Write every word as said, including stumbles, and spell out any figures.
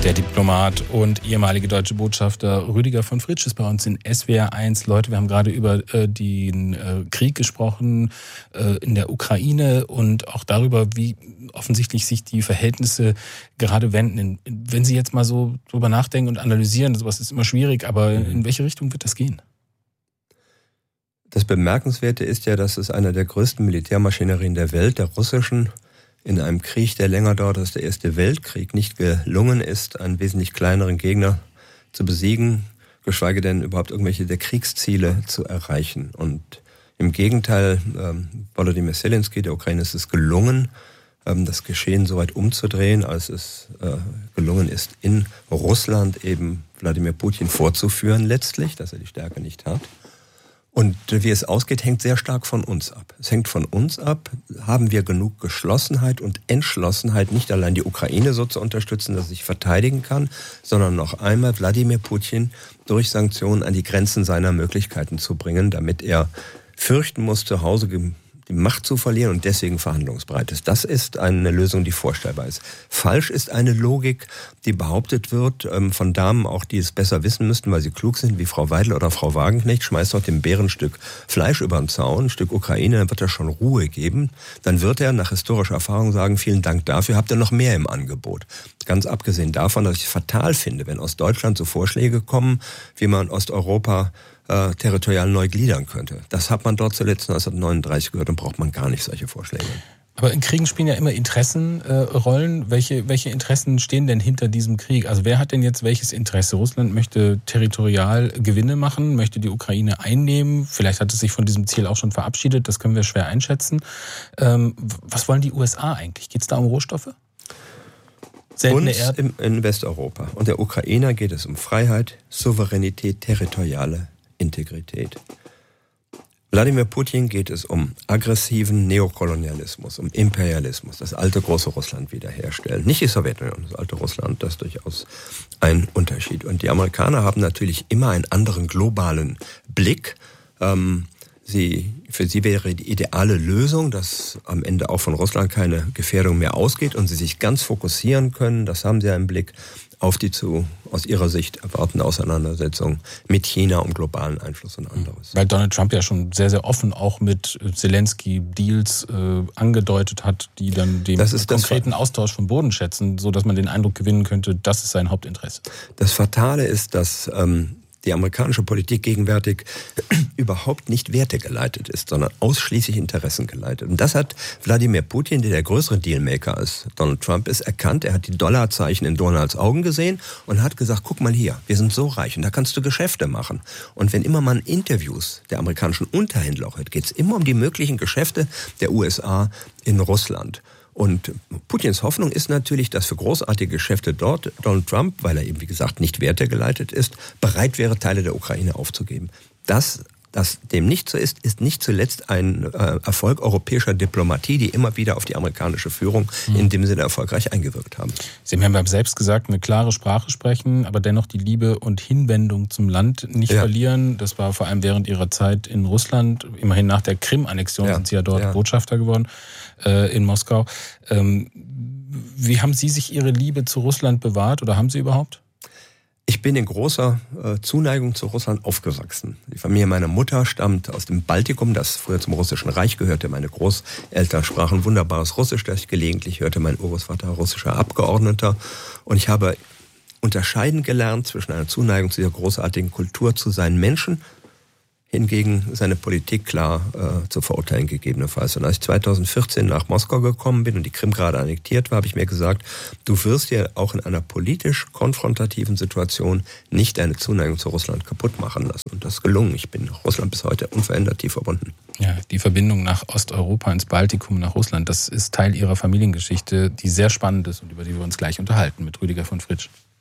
Der Diplomat und ehemalige deutsche Botschafter Rüdiger von Fritsch ist bei uns in S W R eins. Leute, wir haben gerade über äh, den äh, Krieg gesprochen äh, in der Ukraine und auch darüber, wie offensichtlich sich die Verhältnisse gerade wenden. Wenn Sie jetzt mal so drüber nachdenken und analysieren, sowas ist immer schwierig, aber in welche Richtung wird das gehen? Das Bemerkenswerte ist ja, dass es einer der größten Militärmaschinerien der Welt, der russischen, in einem Krieg, der länger dauert als der Erste Weltkrieg, nicht gelungen ist, einen wesentlich kleineren Gegner zu besiegen, geschweige denn überhaupt irgendwelche der Kriegsziele zu erreichen. Und im Gegenteil, ähm, Volodymyr Zelensky, der Ukraine, ist es gelungen, ähm, das Geschehen so weit umzudrehen, als es äh, gelungen ist, in Russland eben Wladimir Putin vorzuführen letztlich, dass er die Stärke nicht hat. Und wie es ausgeht, hängt sehr stark von uns ab. Es hängt von uns ab, haben wir genug Geschlossenheit und Entschlossenheit, nicht allein die Ukraine so zu unterstützen, dass sie sich verteidigen kann, sondern noch einmal Wladimir Putin durch Sanktionen an die Grenzen seiner Möglichkeiten zu bringen, damit er fürchten muss, zu Hause die Macht zu verlieren und deswegen verhandlungsbereit ist. Das ist eine Lösung, die vorstellbar ist. Falsch ist eine Logik, die behauptet wird von Damen, auch die es besser wissen müssten, weil sie klug sind, wie Frau Weidel oder Frau Wagenknecht, schmeißt doch dem Bären ein Stück Fleisch über den Zaun, ein Stück Ukraine, dann wird er schon Ruhe geben. Dann wird er nach historischer Erfahrung sagen, vielen Dank dafür, habt ihr noch mehr im Angebot. Ganz abgesehen davon, dass ich es fatal finde, wenn aus Deutschland so Vorschläge kommen, wie man Osteuropa Äh, territorial neu gliedern könnte. Das hat man dort zuletzt neunzehnhundertneununddreißig gehört und braucht man gar nicht solche Vorschläge. Aber in Kriegen spielen ja immer Interessenrollen. Äh, welche, welche Interessen stehen denn hinter diesem Krieg? Also wer hat denn jetzt welches Interesse? Russland möchte territorial Gewinne machen, möchte die Ukraine einnehmen. Vielleicht hat es sich von diesem Ziel auch schon verabschiedet, das können wir schwer einschätzen. Ähm, was wollen die U S A eigentlich? Geht es da um Rohstoffe? Seltene Uns im, in Westeuropa und der Ukrainer geht es um Freiheit, Souveränität, territoriale Integrität. Wladimir Putin geht es um aggressiven Neokolonialismus, um Imperialismus, das alte große Russland wiederherstellen. Nicht die Sowjetunion, das alte Russland, das ist durchaus ein Unterschied. Und die Amerikaner haben natürlich immer einen anderen globalen Blick. Ähm, sie, für sie wäre die ideale Lösung, dass am Ende auch von Russland keine Gefährdung mehr ausgeht und sie sich ganz fokussieren können, das haben sie ja im Blick, auf die zu, aus ihrer Sicht erwartende Auseinandersetzung mit China um globalen Einfluss und anderes. Weil Donald Trump ja schon sehr, sehr offen auch mit Zelensky Deals äh, angedeutet hat, die dann den konkreten Austausch von Bodenschätzen, so dass man den Eindruck gewinnen könnte, das ist sein Hauptinteresse. Das Fatale ist, dass ähm, die amerikanische Politik gegenwärtig überhaupt nicht wertegeleitet ist, sondern ausschließlich interessengeleitet. Und das hat Wladimir Putin, der der größere Dealmaker als Donald Trump ist, erkannt. Er hat die Dollarzeichen in Donalds Augen gesehen und hat gesagt, guck mal hier, wir sind so reich und da kannst du Geschäfte machen. Und wenn immer man Interviews der amerikanischen Unterhändler hört, geht es immer um die möglichen Geschäfte der U S A in Russland. Und Putins Hoffnung ist natürlich, dass für großartige Geschäfte dort Donald Trump, weil er eben wie gesagt nicht wertegeleitet ist, bereit wäre, Teile der Ukraine aufzugeben. Das, dass dem nicht so ist, ist nicht zuletzt ein äh, Erfolg europäischer Diplomatie, die immer wieder auf die amerikanische Führung mhm. in dem Sinne erfolgreich eingewirkt haben. Sie haben ja selbst gesagt, eine klare Sprache sprechen, aber dennoch die Liebe und Hinwendung zum Land nicht ja. verlieren. Das war vor allem während Ihrer Zeit in Russland. Immerhin nach der Krim-Annexion ja. sind Sie ja dort ja. Botschafter geworden äh, in Moskau. Ähm, wie haben Sie sich Ihre Liebe zu Russland bewahrt oder haben Sie überhaupt? Ich bin in großer äh, Zuneigung zu Russland aufgewachsen. Die Familie meiner Mutter stammt aus dem Baltikum, das früher zum Russischen Reich gehörte. Meine Großeltern sprachen wunderbares Russisch, das ich gelegentlich hörte. Mein Urgroßvater russischer Abgeordneter. Und ich habe unterscheiden gelernt zwischen einer Zuneigung zu dieser großartigen Kultur, zu seinen Menschen, hingegen seine Politik klar äh, zu verurteilen gegebenenfalls. Und als ich zweitausendvierzehn nach Moskau gekommen bin und die Krim gerade annektiert war, habe ich mir gesagt, du wirst dir auch in einer politisch konfrontativen Situation nicht deine Zuneigung zu Russland kaputt machen lassen. Und das ist gelungen. Ich bin Russland bis heute unverändert tief verbunden. Ja, die Verbindung nach Osteuropa, ins Baltikum, nach Russland, das ist Teil Ihrer Familiengeschichte, die sehr spannend ist und über die wir uns gleich unterhalten mit Rüdiger von Fritsch.